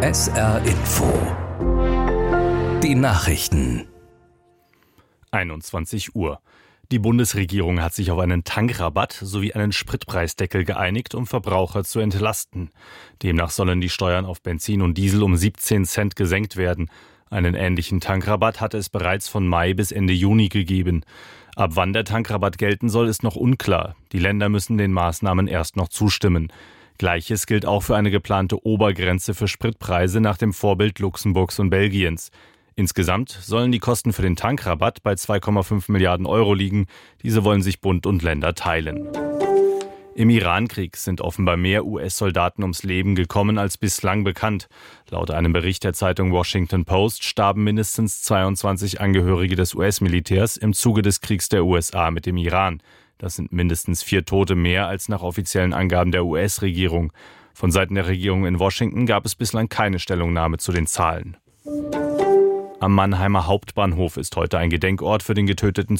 SR Info. Die Nachrichten. 21 Uhr. Die Bundesregierung hat sich auf einen Tankrabatt sowie einen Spritpreisdeckel geeinigt, um Verbraucher zu entlasten. Demnach sollen die Steuern auf Benzin und Diesel um 17 Cent gesenkt werden. Einen ähnlichen Tankrabatt hatte es bereits von Mai bis Ende Juni gegeben. Ab wann der Tankrabatt gelten soll, ist noch unklar. Die Länder müssen den Maßnahmen erst noch zustimmen. Gleiches gilt auch für eine geplante Obergrenze für Spritpreise nach dem Vorbild Luxemburgs und Belgiens. Insgesamt sollen die Kosten für den Tankrabatt bei 2,5 Milliarden Euro liegen. Diese wollen sich Bund und Länder teilen. Im Irankrieg sind offenbar mehr US-Soldaten ums Leben gekommen als bislang bekannt. Laut einem Bericht der Zeitung Washington Post starben mindestens 22 Angehörige des US-Militärs im Zuge des Kriegs der USA mit dem Iran. Das sind mindestens 4 Tote mehr als nach offiziellen Angaben der US-Regierung. Von Seiten der Regierung in Washington gab es bislang keine Stellungnahme zu den Zahlen. Am Mannheimer Hauptbahnhof ist heute ein Gedenkort für den getöteten